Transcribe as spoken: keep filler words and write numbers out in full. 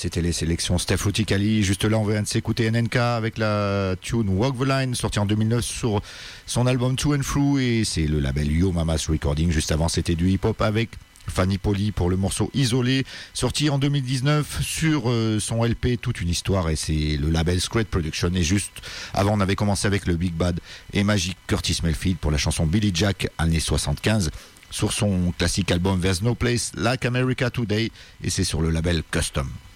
C'était les sélections Steph Ruticali. Juste là, on vient de s'écouter N N K avec la tune Walk the Line, sortie en deux mille neuf sur son album To and Through, et c'est le label Yo Mama's Recording. Juste avant, c'était du hip-hop avec Fanny Polly pour le morceau Isolé, sorti en deux mille dix-neuf sur euh, son L P Toute une histoire, et c'est le label Scred Production. Et juste avant, on avait commencé avec le Big Bad et Magic Curtis Mayfield pour la chanson Billy Jack, année soixante-quinze, sur son classique album There's No Place Like America Today, et c'est sur le label Custom.